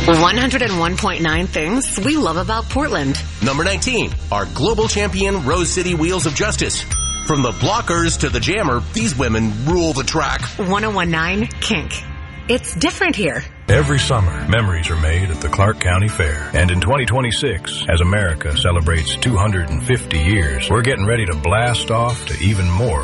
101.9 things we love about Portland. Number 19, our global champion Rose City Wheels of Justice. From the blockers to the jammer, these women rule the track. 101.9 Kink. It's different here. Every summer, memories are made at the Clark County Fair. And in 2026, as America celebrates 250 years, we're getting ready to blast off to even more